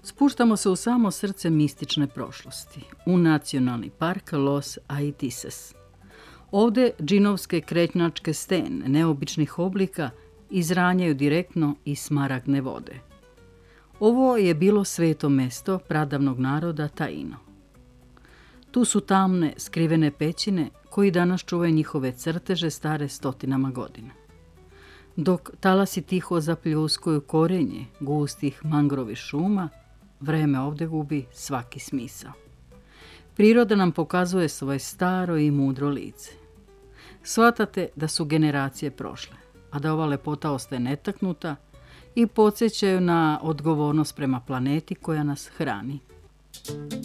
Spuštamo se u samo srce mistične prošlosti, u nacionalni park Los Aitises. Ovdje džinovske kretnjačke stene neobičnih oblika izranjaju direktno iz smaragdne vode. Ovo je bilo sveto mesto pradavnog naroda Taino. Tu su tamne, skrivene pećine koji danas čuvaju njihove crteže stare stotinama godina. Dok talasi tiho zapljuskuju korenje gustih mangrovi šuma, vreme ovdje gubi svaki smisao. Priroda nam pokazuje svoje staro i mudro lice. Shvatate da su generacije prošle, a da ova lepota ostaje netaknuta i podsjećaju na odgovornost prema planeti koja nas hrani.